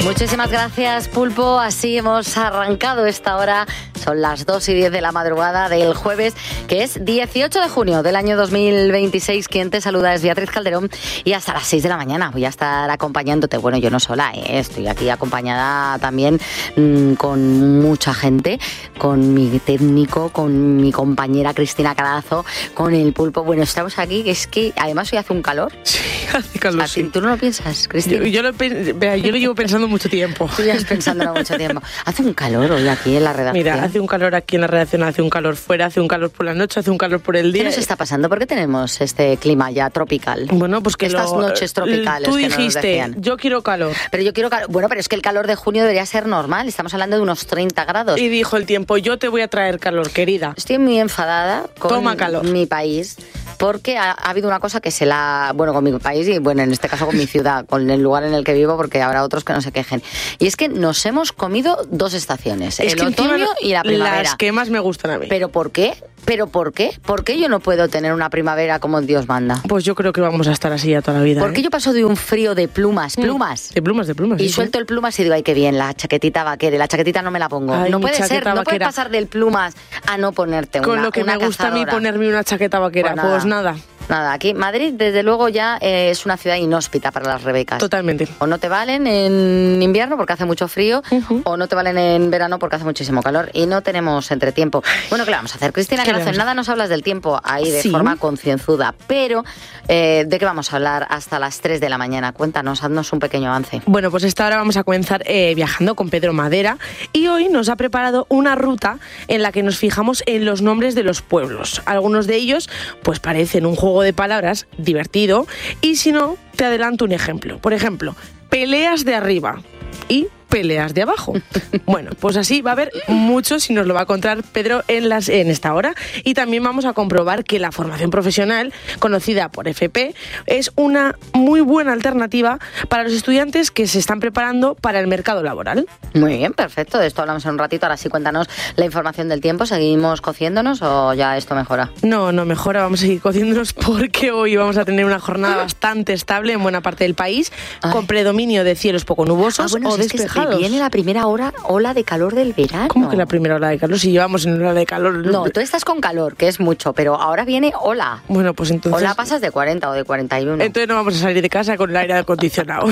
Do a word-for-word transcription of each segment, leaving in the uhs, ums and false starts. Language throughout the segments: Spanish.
Muchísimas gracias, Pulpo. Así hemos arrancado esta hora. Son las dos y diez de la madrugada del jueves, que es dieciocho de junio del año dos mil veintiséis. Quien te saluda es Beatriz Calderón y hasta las seis de la mañana voy a estar acompañándote. Bueno, yo no sola, ¿eh? Estoy aquí acompañada también mmm, con mucha gente, con mi técnico, con mi compañera Cristina Carazo, con el Pulpo. Bueno, estamos aquí, que es que además hoy hace un calor. Sí, hace calor. ¿A ti, sí. ¿Tú no lo piensas, Cristina? Yo, yo, lo, vea, yo lo llevo pensando mucho tiempo. Tú llevas pensándolo mucho tiempo. Hace un calor hoy aquí en la redacción. Mira, hace un calor aquí en la redacción, hace un calor fuera, hace un calor por la noche, hace un calor por el día. ¿Qué nos está pasando? ¿Por qué tenemos este clima ya tropical? Bueno, pues que Estas lo, noches tropicales tú que nos dijiste, decían. Yo quiero calor. Pero yo quiero calor. Bueno, pero es que el calor de junio debería ser normal. Estamos hablando de unos treinta grados. Y dijo el tiempo, yo te voy a traer calor, querida. Estoy muy enfadada con Toma calor. mi país. Porque ha, ha habido una cosa que se la... Bueno, con mi país y, bueno, en este caso con mi ciudad, con el lugar en el que vivo, porque habrá otros que no se quejen. Y es que nos hemos comido dos estaciones, es el que otoño y la primavera. Las que más me gustan a mí. ¿Pero por qué? ¿Pero por qué? ¿Por qué yo no puedo tener una primavera como Dios manda? Pues yo creo que vamos a estar así ya toda la vida. Porque ¿eh? yo paso de un frío de plumas, plumas. De plumas, de plumas. Y sí, suelto sí. el plumas y digo, ay, qué bien, la chaquetita vaquera. La chaquetita no me la pongo. Ay, no mi puede ser, chaqueta no puede vaquera. pasar del plumas a no ponerte una Con lo que una me gusta a mí cazadora. ponerme una chaqueta vaquera, Pues pues nada. nada. Nada, aquí Madrid desde luego ya eh, es una ciudad inhóspita para las rebecas. Totalmente. O no te valen en invierno porque hace mucho frío, Uh-huh. o no te valen en verano porque hace muchísimo calor y no tenemos entretiempo. Bueno, ¿qué le vamos a hacer? Cristina ¿Qué le Carazo, en vamos a nada nos hablas del tiempo ahí de Sí. forma concienzuda, pero eh, ¿de qué vamos a hablar hasta las tres de la mañana? Cuéntanos, haznos un pequeño avance. Bueno, pues esta hora vamos a comenzar eh, viajando con Pedro Madera y hoy nos ha preparado una ruta en la que nos fijamos en los nombres de los pueblos. Algunos de ellos pues parecen un juego de palabras divertido y si no, te adelanto un ejemplo. Por ejemplo, peleas de arriba y peleas de abajo. Bueno, pues así va a haber muchos y nos lo va a contar Pedro en, las, en esta hora. Y también vamos a comprobar que la formación profesional, conocida por F P, es una muy buena alternativa para los estudiantes que se están preparando para el mercado laboral. Muy bien, perfecto. De esto hablamos en un ratito. Ahora sí, cuéntanos la información del tiempo. ¿Seguimos cociéndonos o ya esto mejora? No, no mejora. Vamos a seguir cociéndonos porque hoy vamos a tener una jornada bastante estable en buena parte del país, Ay. con predominio de cielos poco nubosos Ah, bueno, o si es que despejados. viene la primera hora, ola de calor del verano. ¿Cómo que la primera ola de calor? Si llevamos en ola de calor. No, tú estás con calor, que es mucho, pero ahora viene ola. Bueno, pues entonces... Ola pasas de cuarenta o de cuarenta y uno. Entonces no vamos a salir de casa con el aire acondicionado.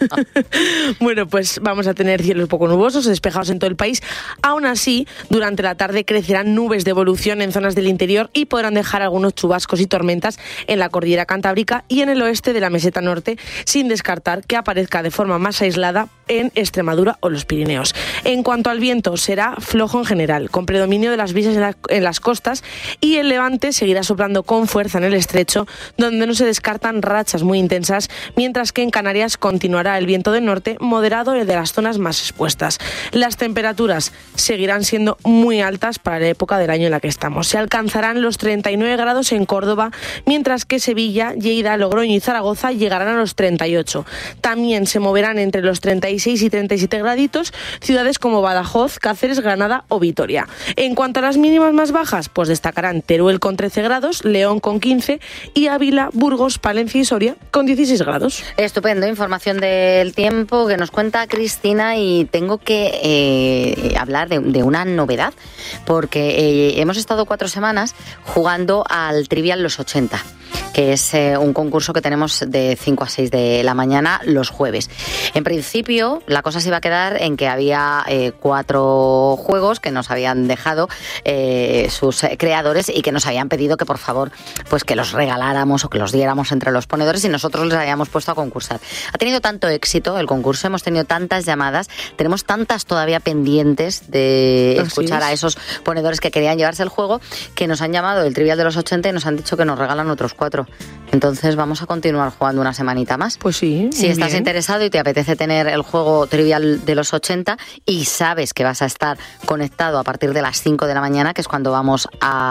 Bueno, pues vamos a tener cielos poco nubosos, despejados en todo el país. Aún así, durante la tarde crecerán nubes de evolución en zonas del interior y podrán dejar algunos chubascos y tormentas en la cordillera cantábrica y en el oeste de la meseta norte, sin descartar que aparezca de forma más aislada en Extremadura o los Pirineos. En cuanto al viento, será flojo en general, con predominio de las brisas en, la, en las costas, y el levante seguirá soplando con fuerza en el estrecho, donde no se descartan rachas muy intensas, mientras que en Canarias continuará el viento del norte moderado de las zonas más expuestas. Las temperaturas seguirán siendo muy altas para la época del año en la que estamos. Se alcanzarán los treinta y nueve grados en Córdoba, mientras que Sevilla, Lleida, Logroño y Zaragoza llegarán a los treinta y ocho. También se moverán entre los treinta y seis y treinta y siete graditos ciudades como Badajoz, Cáceres, Granada o Vitoria. En cuanto a las mínimas más bajas, pues destacarán Teruel con trece grados, León con quince y Ávila, Burgos, Palencia y Soria con dieciséis grados. Estupendo, información del tiempo que nos cuenta Cristina, y tengo que eh, hablar de, de una novedad, porque eh, hemos estado cuatro semanas jugando al Trivial Los ochenta, que es eh, un concurso que tenemos de cinco a seis de la mañana los jueves. En principio, la cosa se iba a quedar en que había eh, cuatro juegos que nos habían dejado eh, sus creadores y que nos habían pedido que por favor pues que los regaláramos o que los diéramos entre los ponedores, y nosotros les habíamos puesto a concursar. Ha tenido tanto éxito el concurso, hemos tenido tantas llamadas, tenemos tantas todavía pendientes de Así escuchar es. a esos ponedores que querían llevarse el juego, que nos han llamado del Trivial de los ochenta y nos han dicho que nos regalan otros cuatro. Entonces vamos a continuar jugando una semanita más. Pues sí. Si estás bien. interesado y te apetece tener el juego Trivial de los ochenta y sabes que vas a estar conectado a partir de las cinco de la mañana, que es cuando vamos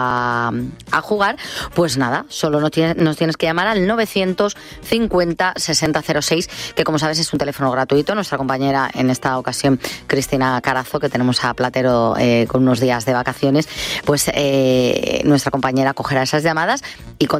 a, a jugar, pues nada, solo nos tienes, nos tienes que llamar al novecientos cincuenta sesenta cero seis, que como sabes es un teléfono gratuito. Nuestra compañera en esta ocasión, Cristina Carazo, que tenemos a Platero eh, con unos días de vacaciones, pues eh, nuestra compañera cogerá esas llamadas y con decirle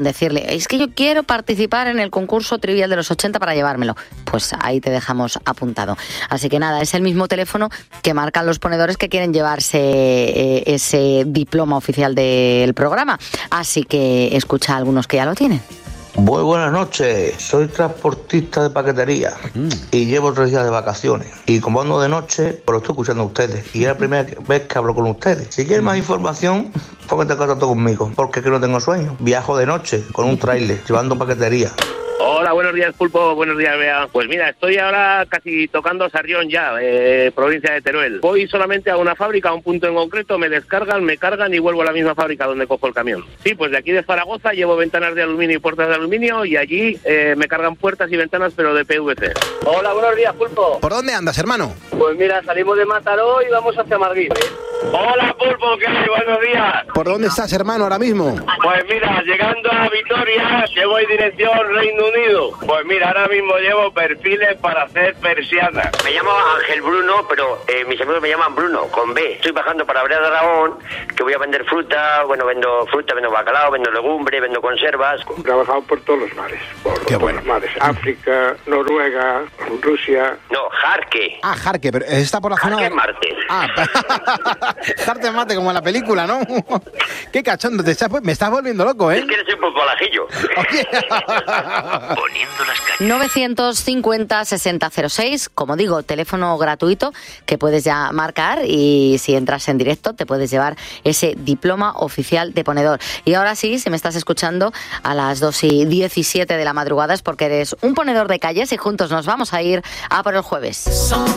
dice, es que yo quiero participar en el concurso trivial de los ochenta para llevármelo. Pues ahí te dejamos apuntado. Así que nada, es el mismo teléfono que marcan los ponedores que quieren llevarse eh, ese diploma oficial del programa. Así que escucha a algunos que ya lo tienen. Muy buenas noches, soy transportista de paquetería mm. y llevo tres días de vacaciones. Y como ando de noche, pues lo estoy escuchando a ustedes. Y es la primera vez que hablo con ustedes. Si quieren más información, póngate en contacto conmigo, porque es que no tengo sueño. Viajo de noche con un tráiler, llevando paquetería. Hola, buenos días, Pulpo. Buenos días, Bea. Pues mira, estoy ahora casi tocando Sarrión ya, eh, provincia de Teruel. Voy solamente a una fábrica, a un punto en concreto, me descargan, me cargan y vuelvo a la misma fábrica donde cojo el camión. Sí, pues de aquí de Zaragoza llevo ventanas de aluminio y puertas de aluminio y allí eh, me cargan puertas y ventanas, pero de P V C. Hola, buenos días, Pulpo. ¿Por dónde andas, hermano? Pues mira, salimos de Mataró y vamos hacia Madrid. Hola, Pulpo, ¿qué hay? Buenos días. ¿Por dónde estás, hermano, ahora mismo? Pues mira, llegando a Vitoria, que voy dirección Reino Unido. Pues mira, ahora mismo llevo perfiles para hacer persianas. Me llamo Ángel Bruno, pero eh, mis amigos me llaman Bruno, con B. Estoy bajando para Brea de Aragón, que voy a vender fruta, bueno, vendo fruta, vendo bacalao, vendo legumbre, vendo conservas. He trabajado por todos los mares, por Qué todos bueno. los mares. África, Noruega, Rusia. No, Jarque. Ah, Jarque, pero está por la zona... Jarque Marte. Ah, Jarque Marte, como en la película, ¿no? Qué cachondo, te estás, me estás volviendo loco, ¿eh? Es que eres un popolajillo. Poniendo las calles. novecientos cincuenta sesenta cero seis, como digo, teléfono gratuito que puedes ya marcar y si entras en directo te puedes llevar ese diploma oficial de ponedor. Y ahora sí, si me estás escuchando a las dos y diecisiete de la madrugada es porque eres un ponedor de calles y juntos nos vamos a ir a por el jueves.